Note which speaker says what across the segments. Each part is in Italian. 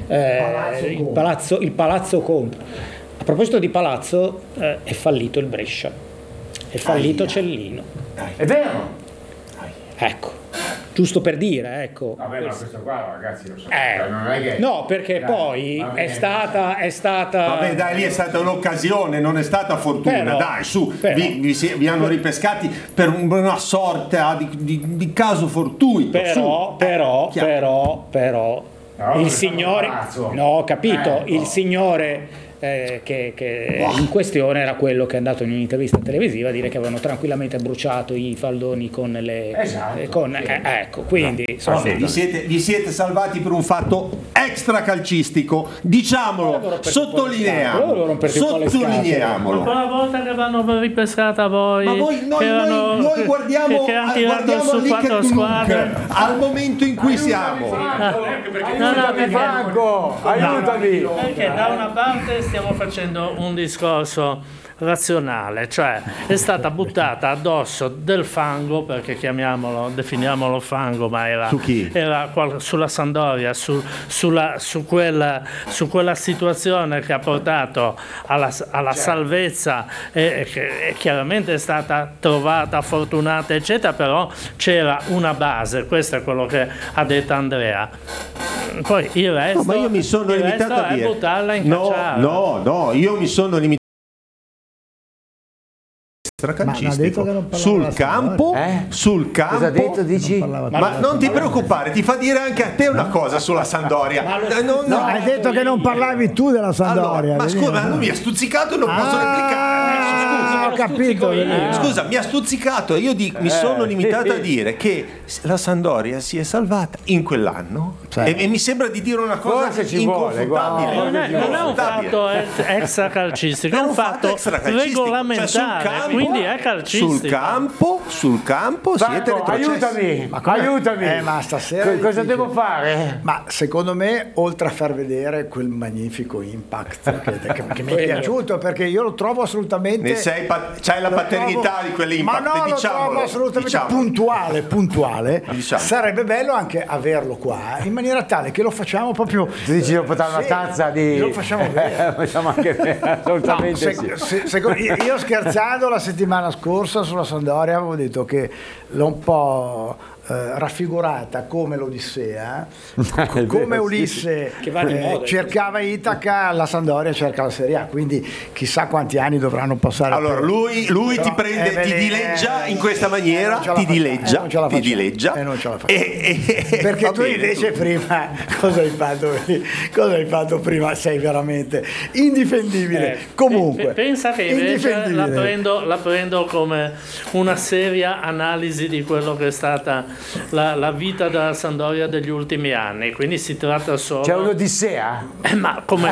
Speaker 1: il Palazzo Conte. A proposito di palazzo, è fallito il Brescia, è fallito Cellino.
Speaker 2: È vero?
Speaker 1: Ecco, giusto per dire, ecco.
Speaker 3: Vabbè, ma questo qua ragazzi lo so. Non è che...
Speaker 1: No, perché poi è stata.
Speaker 2: Vabbè, dai, lì è stata un'occasione, non è stata fortuna.
Speaker 1: Però,
Speaker 2: dai, su, vi hanno ripescati per una sorta di caso fortuito.
Speaker 1: Però, il signore. No, ho capito, il signore. Che in questione era quello che è andato in un'intervista televisiva a dire che avevano tranquillamente bruciato i faldoni con le ecco, quindi insomma,
Speaker 2: vi siete salvati per un fatto extracalcistico, diciamolo, sottolineiamolo.
Speaker 4: Una volta che vanno ripescata voi,
Speaker 2: ma noi guardiamo lì che squadre al momento in cui siamo.
Speaker 3: Franco, aiutami,
Speaker 4: perché da una parte stiamo facendo un discorso razionale, cioè è stata buttata addosso del fango, perché definiamolo fango, ma era sulla Sampdoria, su quella situazione che ha portato alla salvezza e che chiaramente è stata trovata fortunata eccetera, però c'era una base, questo è quello che ha detto Andrea. Poi il resto,
Speaker 2: ma io mi sono limitato a dire
Speaker 4: buttarla in cacciara.
Speaker 2: No, io mi sono limitato calcistico sul campo.
Speaker 3: Cosa ha detto, dici?
Speaker 2: Ma non ti preoccupare, ti fa dire anche a te una cosa sulla Sampdoria.
Speaker 5: No, hai detto che non parlavi tu della Sampdoria.
Speaker 2: Allora, ma scusa, non mi ha stuzzicato e non posso replicare.
Speaker 5: Ho capito.
Speaker 2: Scusa, mi ha stuzzicato e io mi sono limitato a dire che la Sampdoria si è salvata in quell'anno e mi sembra di dire una cosa inconfutabile.
Speaker 4: Non è un fatto extracalcistico, è un fatto regolamentare, quindi è calcistico.
Speaker 2: Sul campo siete retrocessi.
Speaker 3: Aiutami.
Speaker 5: Ma stasera
Speaker 3: cosa devo fare?
Speaker 5: Ma secondo me, oltre a far vedere quel magnifico impact che mi è piaciuto, perché io lo trovo assolutamente.
Speaker 2: C'hai la paternità di quell'impact,
Speaker 5: ma no, lo trovo assolutamente puntuale. Sarebbe bello anche averlo qua in maniera tale che lo facciamo proprio.
Speaker 3: Tu dici devo portare una tazza di.
Speaker 5: Lo facciamo bene.
Speaker 3: Facciamo anche bene, assolutamente
Speaker 5: io scherzando la settimana scorsa sulla Sampdoria avevo detto che l'ho un po' raffigurata come l'Odissea, come Ulisse cercava Itaca, la Sampdoria cerca la Serie A, quindi chissà quanti anni dovranno passare.
Speaker 2: Allora lui ti prende, ti dileggia in questa maniera, ti dileggia
Speaker 5: e non ce la faccio. Perché tu invece prima cosa hai fatto prima? Sei veramente indifendibile. Comunque
Speaker 4: pensa che invece la prendo come una seria analisi di quello che è stata la vita della Sampdoria degli ultimi anni, quindi si tratta solo.
Speaker 3: C'è un'odissea?
Speaker 4: Ma come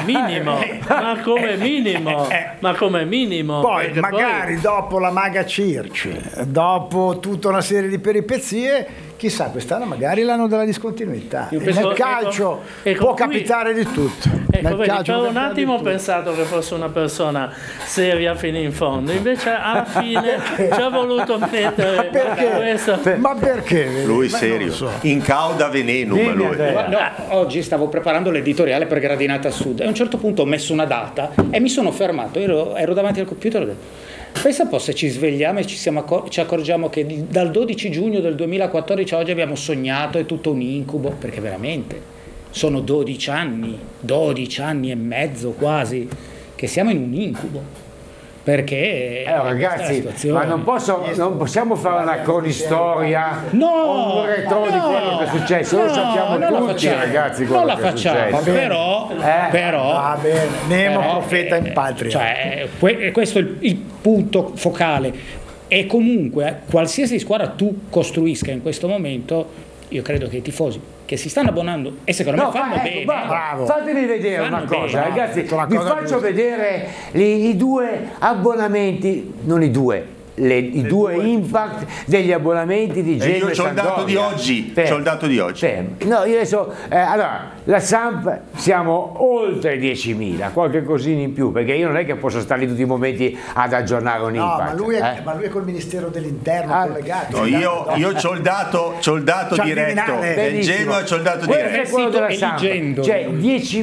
Speaker 4: minimo.
Speaker 5: Poi magari dopo la Maga Circi, dopo tutta una serie di peripezie, chissà, quest'anno magari l'anno della discontinuità. Nel calcio può capitare di tutto.
Speaker 4: Per un attimo ho pensato che fosse una persona seria fino in fondo, invece alla fine ci ha voluto mettere questo.
Speaker 5: Ma perché?
Speaker 2: Lui serio, incauda venenum lui.
Speaker 1: No, oggi stavo preparando l'editoriale per Gradinata Sud e a un certo punto ho messo una data e mi sono fermato, ero davanti al computer e ho detto: pensa un po' se ci svegliamo e ci accorgiamo che dal 12 giugno del 2014 a oggi abbiamo sognato, è tutto un incubo, perché veramente sono 12 anni e mezzo quasi che siamo in un incubo. Perché
Speaker 3: ragazzi, ma non possiamo fare una cronistoria o un retro di quello che è successo, lo sappiamo tutti, ragazzi, quello che è successo.
Speaker 1: Però
Speaker 5: va bene, Nemo profeta in patria.
Speaker 1: Cioè, questo è il punto focale. E comunque qualsiasi squadra tu costruisca in questo momento, io credo che i tifosi che si stanno abbonando e secondo me fanno bene.
Speaker 3: Bravo. Fatemi vedere una cosa, ragazzi, vi faccio vedere i due abbonamenti, non i due, i due impact degli abbonamenti di Genoa.
Speaker 2: Io c'ho il dato di oggi.
Speaker 3: No, io adesso allora la Samp siamo oltre 10.000, qualche cosina in più, perché io non è che posso stare lì tutti i momenti ad aggiornare un impact.
Speaker 5: Ma lui è col Ministero dell'Interno collegato.
Speaker 2: No, io c'ho il dato diretto del Genoa, c'ho il dato diretto.
Speaker 3: Quello della Samp, cioè 10.000